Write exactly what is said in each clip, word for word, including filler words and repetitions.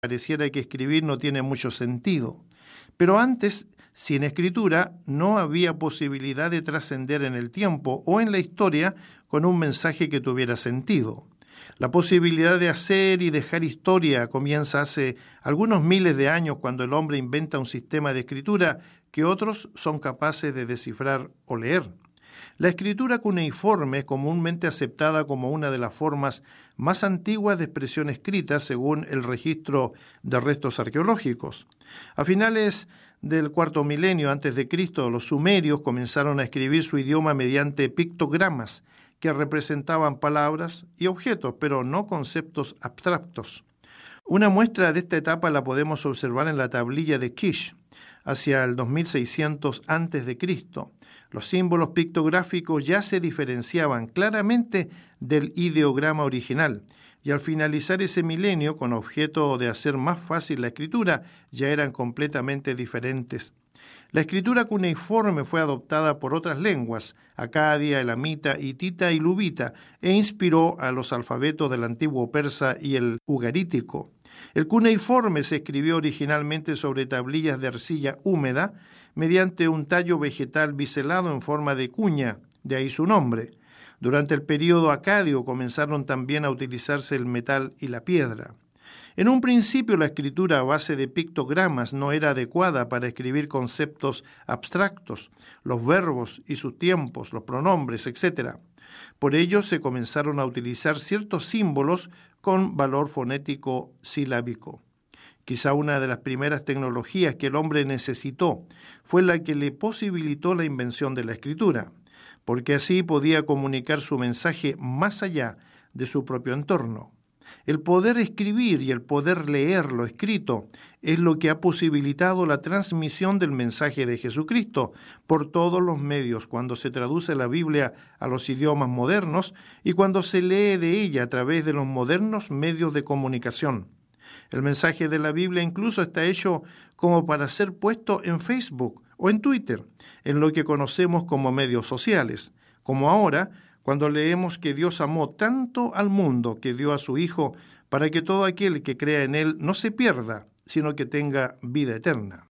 pareciera que escribir no tiene mucho sentido. Pero antes, sin escritura, no había posibilidad de trascender en el tiempo o en la historia con un mensaje que tuviera sentido. La posibilidad de hacer y dejar historia comienza hace algunos miles de años cuando el hombre inventa un sistema de escritura que otros son capaces de descifrar o leer. La escritura cuneiforme es comúnmente aceptada como una de las formas más antiguas de expresión escrita según el registro de restos arqueológicos. A finales del cuarto milenio antes de Cristo, los sumerios comenzaron a escribir su idioma mediante pictogramas que representaban palabras y objetos, pero no conceptos abstractos. Una muestra de esta etapa la podemos observar en la tablilla de Kish, hacia el dos mil seiscientos antes de Cristo. Los símbolos pictográficos ya se diferenciaban claramente del ideograma original, y al finalizar ese milenio, con objeto de hacer más fácil la escritura, ya eran completamente diferentes. La escritura cuneiforme fue adoptada por otras lenguas, acadia, elamita, hitita y luvita, e inspiró a los alfabetos del antiguo persa y el ugarítico. El cuneiforme se escribió originalmente sobre tablillas de arcilla húmeda mediante un tallo vegetal biselado en forma de cuña, de ahí su nombre. Durante el período acadio comenzaron también a utilizarse el metal y la piedra. En un principio la escritura a base de pictogramas no era adecuada para escribir conceptos abstractos, los verbos y sus tiempos, los pronombres, etcétera. Por ello se comenzaron a utilizar ciertos símbolos con valor fonético silábico. Quizá una de las primeras tecnologías que el hombre necesitó fue la que le posibilitó la invención de la escritura, porque así podía comunicar su mensaje más allá de su propio entorno. El poder escribir y el poder leer lo escrito es lo que ha posibilitado la transmisión del mensaje de Jesucristo por todos los medios cuando se traduce la Biblia a los idiomas modernos y cuando se lee de ella a través de los modernos medios de comunicación. El mensaje de la Biblia incluso está hecho como para ser puesto en Facebook o en Twitter, en lo que conocemos como medios sociales, como ahora cuando leemos que Dios amó tanto al mundo que dio a su Hijo para que todo aquel que crea en Él no se pierda, sino que tenga vida eterna.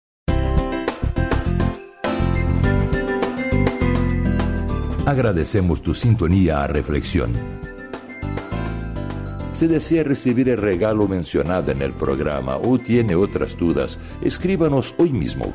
Agradecemos tu sintonía a Reflexión. Si desea recibir el regalo mencionado en el programa o tiene otras dudas, escríbanos hoy mismo.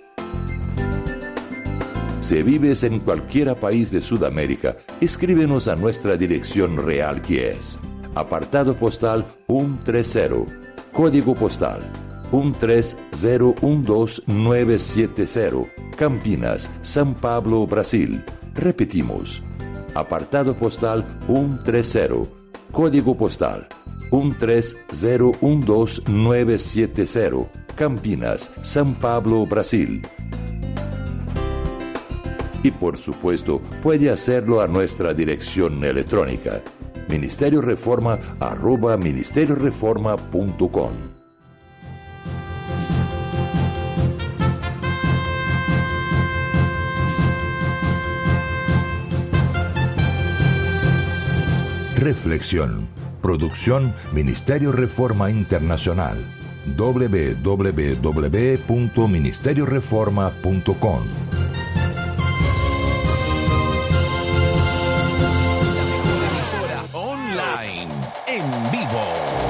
Si vives en cualquier país de Sudamérica, escríbenos a nuestra dirección real que es apartado postal ciento treinta, código postal uno tres cero uno dos nueve siete cero, Campinas, São Paulo, Brasil. Repetimos, apartado postal ciento treinta, código postal uno tres cero uno dos nueve siete cero, Campinas, São Paulo, Brasil. Y por supuesto, puede hacerlo a nuestra dirección electrónica, ministerio reforma arroba ministerio reforma punto com. Reflexión. Producción Ministerio Reforma Internacional. doble u doble u doble u punto ministerio reforma punto com